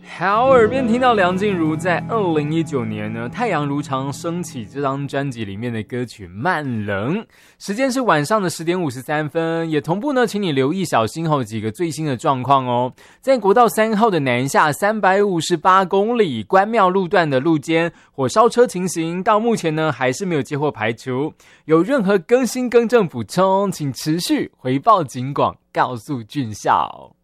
好，耳边听到梁静茹在2019年呢，《太阳如常升起》这张专辑里面的歌曲《慢冷》，时间是晚上的10点53分，也同步呢，请你留意小心后几个最新的状况哦。在国道3号的南下358公里关庙路段的路肩火烧车情形，到目前呢还是没有接获排除，有任何更新更正补充，请持续回报警广，告诉俊孝。